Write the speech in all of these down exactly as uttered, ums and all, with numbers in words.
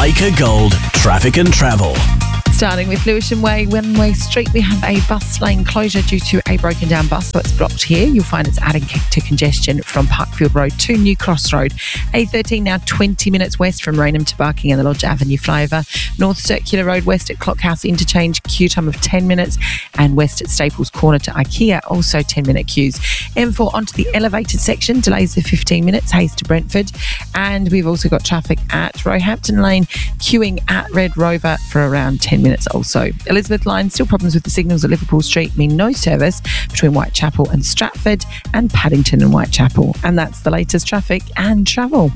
Leica Gold Traffic and Travel. Starting with Lewisham Way, One-Way Street, we have a bus lane closure due to a broken down bus, so it's blocked here. You'll find it's adding to congestion from Parkfield Road to New Cross Road. A thirteen now twenty minutes west from Raynham to Barking and the Lodge Avenue flyover. North Circular Road west at Clockhouse Interchange, queue time of ten minutes, and west at Staples Corner to IKEA, also ten minute queues. M four onto the elevated section, delays of fifteen minutes, Hayes to Brentford. And we've also got traffic at Roehampton Lane, queuing at Red Rover for around ten minutes also. Elizabeth Line, still problems with the signals at Liverpool Street, mean no service between Whitechapel and Stratford, and Paddington and Whitechapel. And that's the latest traffic and travel.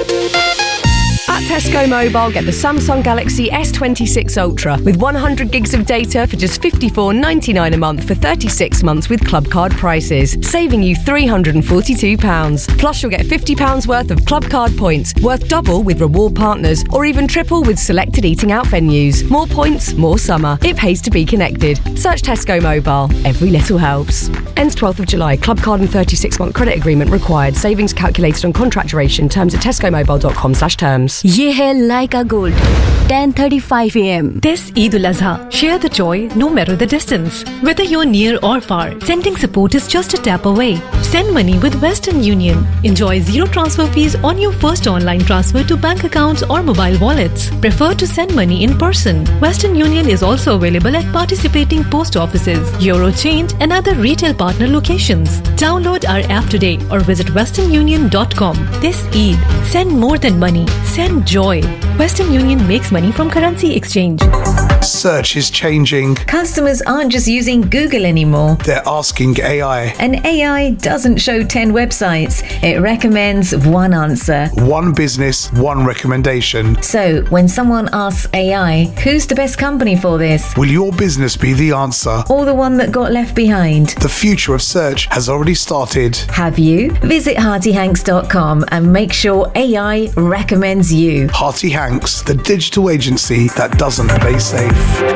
At Tesco Mobile, get the Samsung Galaxy S twenty-six Ultra with one hundred gigs of data for just fifty-four ninety-nine a month for thirty-six months with Club Card prices, saving you three hundred forty-two pounds. Plus, you'll get fifty pounds worth of Club Card points, worth double with reward partners, or even triple with selected eating out venues. More points, more summer. It pays to be connected. Search Tesco Mobile. Every little helps. Ends twelfth of July. Club Card and thirty-six month credit agreement required. Savings calculated on contract duration. Terms at tescomobile.com slash terms. ये है Leica Gold, ten thirty-five a m This Eid al-Azha, share the joy no matter the distance. Whether you're near or far, sending support is just a tap away. Send money with Western Union. Enjoy zero transfer fees on your first online transfer to bank accounts or mobile wallets. Prefer to send money in person. Western Union is also available at participating post offices, Eurochange and other retail partner locations. Download our app today or visit western union dot com. This Eid, send more than money. Send joy. Western Union makes money from currency exchange. Search is changing. Customers aren't just using Google anymore. They're asking A I. And A I doesn't show ten websites. It recommends one answer. One business, one recommendation. So, when someone asks A I, who's the best company for this? Will your business be the answer? Or the one that got left behind? The future of search has already started. Have you? Visit Harty Hanks dot com and make sure A I recommends you. Harty Hanks, the digital agency that doesn't play safe.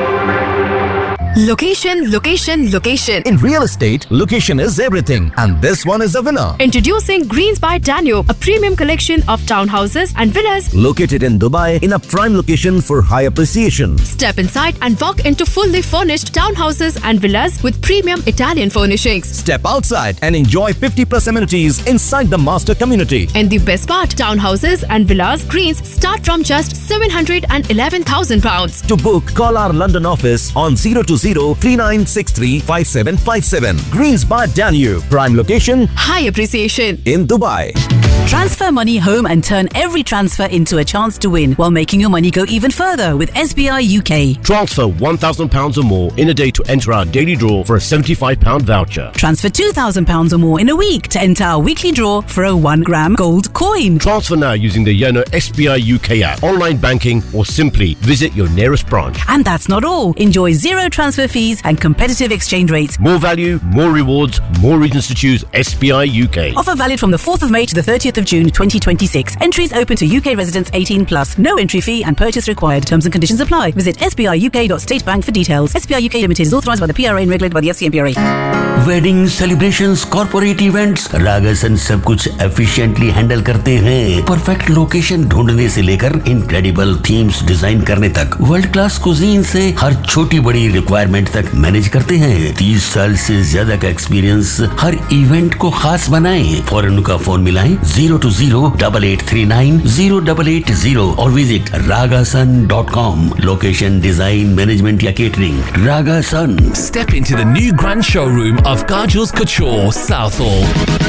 Location, location, location. In real estate, location is everything. And this one is a winner. Introducing Greens by Danube, a premium collection of townhouses and villas located in Dubai in a prime location for high appreciation. Step inside and walk into fully furnished townhouses and villas with premium Italian furnishings. Step outside and enjoy fifty plus amenities inside the master community. And the best part, townhouses and villas Greens start from just seven hundred eleven thousand pounds. To book, call our London office on zero two zero three nine six three five seven five seven. Greens by Danube. Prime location. High appreciation. In Dubai. Transfer money home and turn every transfer into a chance to win while making your money go even further with S B I U K. Transfer one thousand pounds or more in a day to enter our daily draw for a seventy-five pound voucher. Transfer two thousand pounds or more in a week to enter our weekly draw for a one gram gold coin. Transfer now using the Yono S B I U K app, online banking, or simply visit your nearest branch. And that's not all. Enjoy zero transfer fees and competitive exchange rates. More value, more rewards, more reasons to choose S B I U K. Offer valid from the fourth of May to the thirtieth of June twenty twenty-six. Entries open to U K residents eighteen plus. No entry fee and purchase required. Terms and conditions apply. Visit S B I U K dot state bank for details. S B I U K Limited is authorised by the P R A and regulated by the F C M P R A. Wedding, celebrations, corporate events, Ragasan सब कुछ efficiently handle करते हैं. Perfect location ढूंढने से लेकर incredible themes design करने तक, world class cuisine से हर छोटी बड़ी requirement तक मैनेज करते हैं. तीस साल से ज्यादा का एक्सपीरियंस हर इवेंट को खास बनाएं. फौरन उनका फोन मिलाएं zero two zero eight eight three nine zero eight eight zero और visit ragasan dot com. Location, design, management या catering. Ragasan. Step into the new grand showroom of Kajul's Couture, Southall.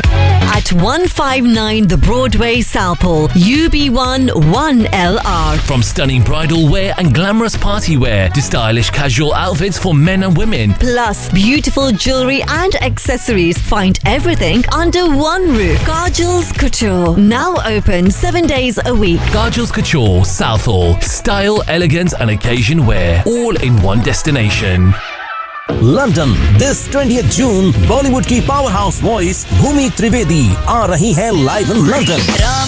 At one fifty-nine The Broadway, Southall, U B one one L R. From stunning bridal wear and glamorous party wear to stylish casual outfits for men and women. Plus beautiful jewellery and accessories. Find everything under one roof. Kajul's Couture. Now open seven days a week. Kajul's Couture, Southall. Style, elegance and occasion wear. All in one destination. London, this twentieth June, Bollywood की powerhouse voice भूमि त्रिवेदी आ रही है live in London.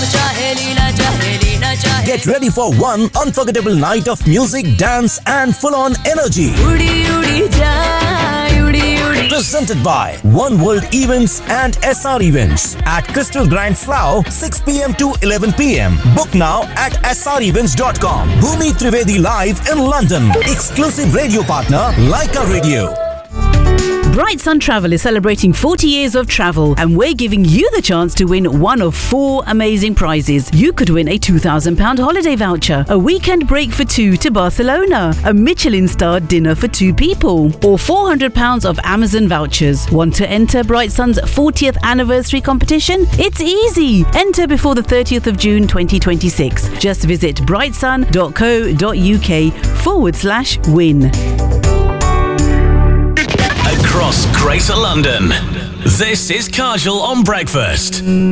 Get ready for one unforgettable night of music, dance and full-on energy. Presented by One World Events and S R Events at Crystal Grand Slough, six p.m. to eleven p.m. Book now at s r events dot com. Bhumi Trivedi live in London. Exclusive radio partner Leica Radio. Bright Sun Travel is celebrating forty years of travel, and we're giving you the chance to win one of four amazing prizes. You could win a two thousand pounds holiday voucher, a weekend break for two to Barcelona, a Michelin-starred dinner for two people, or four hundred pounds of Amazon vouchers. Want to enter Bright Sun's fortieth anniversary competition? It's easy. Enter before the thirtieth of June twenty twenty-six. Just visit brightsun.co.uk forward slash win. Across Greater London, this is Kajal on Breakfast.